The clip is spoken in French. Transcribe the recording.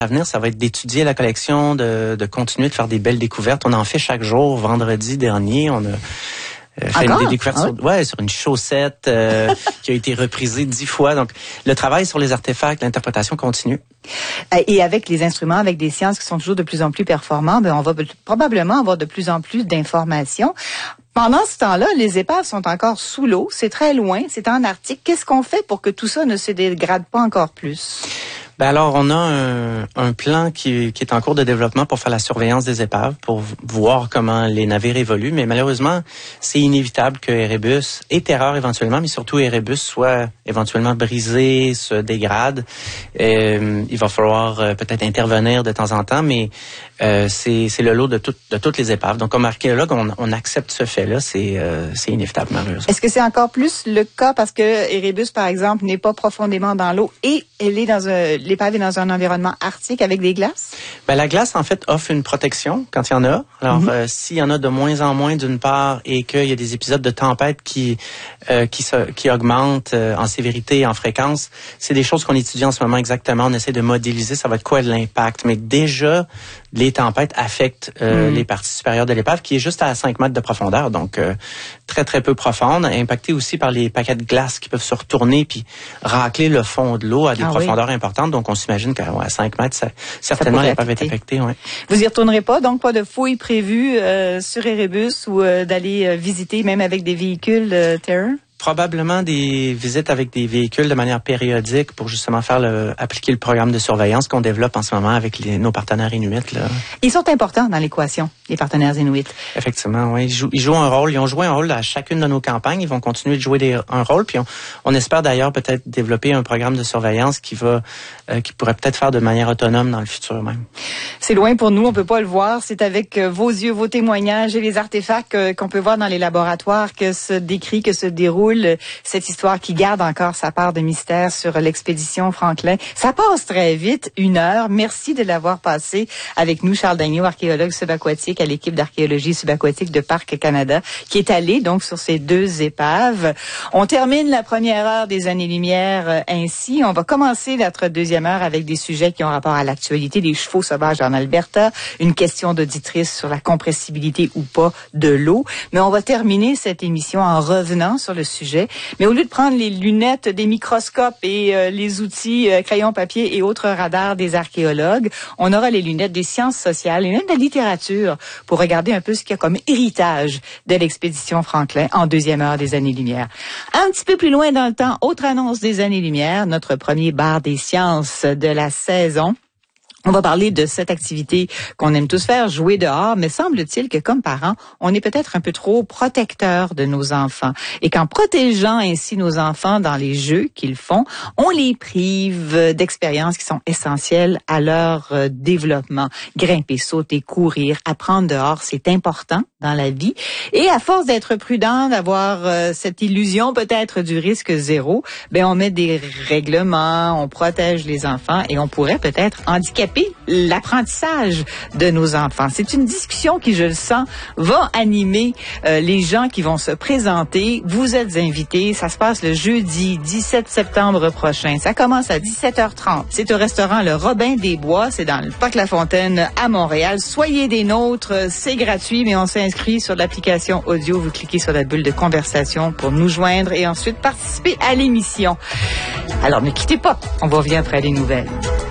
À venir, ça va être d'étudier la collection, de continuer de faire des belles découvertes. On en fait chaque jour. Vendredi dernier, on a fait des découvertes sur une chaussette qui a été reprisée 10 fois. Donc, le travail sur les artefacts, l'interprétation continue. Et avec les instruments, avec des sciences qui sont toujours de plus en plus performants, on va probablement avoir de plus en plus d'informations. Pendant ce temps-là, les épaves sont encore sous l'eau. C'est très loin, c'est en Arctique. Qu'est-ce qu'on fait pour que tout ça ne se dégrade pas encore plus? Ben alors, on a un plan qui est en cours de développement pour faire la surveillance des épaves, pour voir comment les navires évoluent. Mais malheureusement, c'est inévitable que Erebus et Terreur éventuellement, mais surtout Erebus soit éventuellement brisé, se dégrade. Il va falloir peut-être intervenir de temps en temps, mais c'est le lot de toutes les épaves. Donc, comme archéologue, on accepte ce fait-là. C'est inévitable, malheureusement. Est-ce que c'est encore plus le cas parce que Erebus, par exemple, n'est pas profondément dans l'eau et elle est l'épave est dans un environnement arctique avec des glaces? Ben, la glace, en fait, offre une protection quand il y en a. Alors, s'il y en a de moins en moins d'une part et qu'il y a des épisodes de tempête qui augmentent en sévérité et en fréquence, c'est des choses qu'on étudie en ce moment exactement. On essaie de modéliser ça va être quoi l'impact. Mais déjà, les tempêtes affectent les parties supérieures de l'épave qui est juste à 5 mètres de profondeur. Donc, très, très peu profonde. Impactée aussi par les paquets de glace qui peuvent se retourner puis racler le fond de l'eau à des profondeurs importantes. Donc, on s'imagine qu'à 5 mètres, certainement, l'épave est affectée. Ouais. Vous y retournerez pas, donc pas de fouilles prévues sur Erebus ou d'aller visiter même avec des véhicules Terror? Probablement des visites avec des véhicules de manière périodique pour justement faire appliquer le programme de surveillance qu'on développe en ce moment avec nos partenaires inuits. Là. Ils sont importants dans l'équation, les partenaires inuits. Effectivement, oui. Ils jouent un rôle. Ils ont joué un rôle à chacune de nos campagnes. Ils vont continuer de jouer un rôle. Puis on espère d'ailleurs peut-être développer un programme de surveillance qui pourrait peut-être faire de manière autonome dans le futur même. C'est loin pour nous, on peut pas le voir. C'est avec vos yeux, vos témoignages et les artefacts qu'on peut voir dans les laboratoires que se déroule cette histoire qui garde encore sa part de mystère sur l'expédition Franklin. Ça passe très vite, 1 heure. Merci de l'avoir passé avec nous, Charles Dagneau, archéologue subaquatique à l'équipe d'archéologie subaquatique de Parc Canada, qui est allé donc sur ces 2 épaves. On termine la première heure des années-lumière ainsi. On va commencer notre deuxième heure avec des sujets qui ont rapport à l'actualité des chevaux sauvages en Alberta, une question d'auditrice sur la compressibilité ou pas de l'eau. Mais on va terminer cette émission en revenant sur le sujet. Mais au lieu de prendre les lunettes des microscopes et les outils crayons, papier et autres radars des archéologues, on aura les lunettes des sciences sociales et même de la littérature pour regarder un peu ce qu'il y a comme héritage de l'expédition Franklin en deuxième heure des années-lumière. Un petit peu plus loin dans le temps, autre annonce des années-lumière, notre premier bar des sciences de la saison. On va parler de cette activité qu'on aime tous faire, jouer dehors, mais semble-t-il que comme parents, on est peut-être un peu trop protecteurs de nos enfants. Et qu'en protégeant ainsi nos enfants dans les jeux qu'ils font, on les prive d'expériences qui sont essentielles à leur développement. Grimper, sauter, courir, apprendre dehors, c'est important dans la vie. Et à force d'être prudent, d'avoir cette illusion peut-être du risque zéro, on met des règlements, on protège les enfants et on pourrait peut-être handicaper l'apprentissage de nos enfants. C'est une discussion qui, je le sens, va animer les gens qui vont se présenter. Vous êtes invités. Ça se passe le jeudi 17 septembre prochain. Ça commence à 17h30. C'est au restaurant Le Robin des Bois. C'est dans le Parc La Fontaine à Montréal. Soyez des nôtres. C'est gratuit, mais on s'inscrit sur l'application audio. Vous cliquez sur la bulle de conversation pour nous joindre et ensuite participer à l'émission. Alors, ne quittez pas. On va revenir après les nouvelles.